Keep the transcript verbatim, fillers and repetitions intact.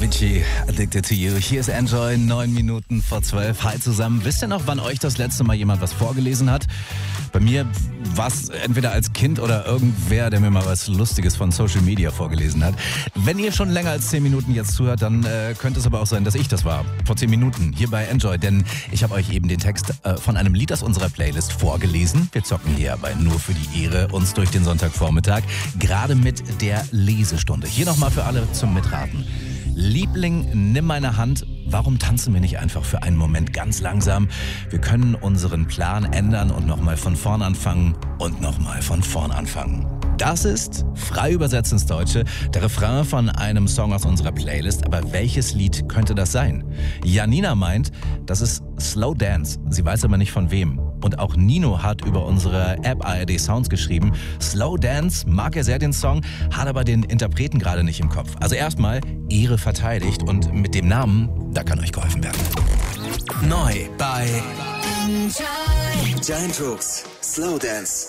Avicii, Addicted to You. Hier ist Enjoy, neun Minuten vor zwölf. Hi zusammen. Wisst ihr noch, wann euch das letzte Mal jemand was vorgelesen hat? Bei mir war es entweder als Kind oder irgendwer, der mir mal was Lustiges von Social Media vorgelesen hat. Wenn ihr schon länger als zehn Minuten jetzt zuhört, dann äh, könnte es aber auch sein, dass ich das war. Vor zehn Minuten hier bei Enjoy. Denn ich habe euch eben den Text äh, von einem Lied aus unserer Playlist vorgelesen. Wir zocken hier aber nur für die Ehre uns durch den Sonntagvormittag. Gerade mit der Lesestunde. Hier nochmal für alle zum Mitraten. Liebling, nimm meine Hand. Warum tanzen wir nicht einfach für einen Moment ganz langsam? Wir können unseren Plan ändern und nochmal von vorn anfangen und nochmal von vorn anfangen. Das ist, frei übersetzt ins Deutsche, der Refrain von einem Song aus unserer Playlist. Aber welches Lied könnte das sein? Janina meint, das ist Slow Dance. Sie weiß aber nicht von wem. Und auch Nino hat über unsere App A R D Sounds geschrieben. Slow Dance, mag er sehr den Song, hat aber den Interpreten gerade nicht im Kopf. Also erstmal Ehre verteidigt und mit dem Namen, da kann euch geholfen werden. Neu bei Giant Rooks, Slow Dance.